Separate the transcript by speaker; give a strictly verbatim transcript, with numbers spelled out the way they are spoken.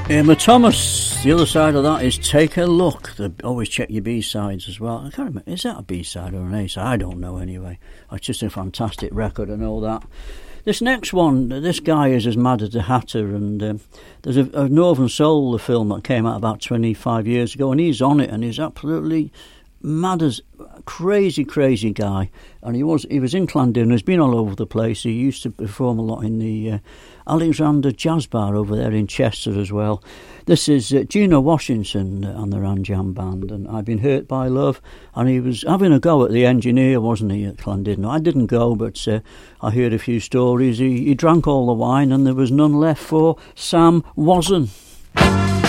Speaker 1: Emma Thomas. The other side of that is Take a Look. They always check your B-sides as well. I can't remember, is that a B-side or an A-side? I don't know anyway. It's just a fantastic record, I know that. This next one, this guy is as mad as a hatter, and um, there's a, a Northern Soul, the film that came out about twenty-five years ago, and he's on it, and he's absolutely mad as crazy, crazy guy. And he was he was in Llandudno. He's been all over the place. He used to perform a lot in the uh, Alexander Jazz Bar over there in Chester as well. This is uh, Gino Washington and the Ram Jam Band, and I've Been Hurt by Love. And he was having a go at the engineer, wasn't he, at Llandudno? I didn't go, but uh, I heard a few stories. He, he drank all the wine, and there was none left for Sam Wasson.